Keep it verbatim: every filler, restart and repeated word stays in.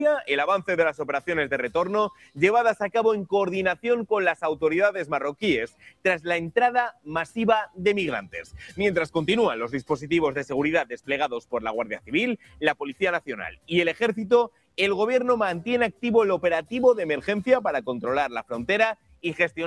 el avance de las operaciones de retorno llevadas a cabo en coordinación con las autoridades marroquíes tras la entrada masiva de migrantes. Mientras continúan los dispositivos de seguridad desplegados por la Guardia Civil, la Policía Nacional y el Ejército, el Gobierno mantiene activo el operativo de emergencia para controlar la frontera y gestionar